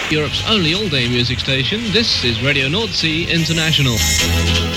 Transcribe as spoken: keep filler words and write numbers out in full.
Europe's only all-day music station, this is Radio Nordsee International.